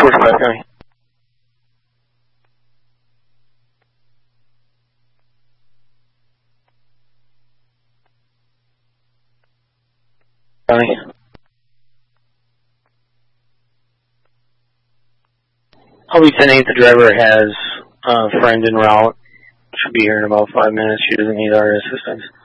45 County. County. I'll be 10-8. The driver has a friend en route. Should be here in about 5 minutes. She doesn't need our assistance.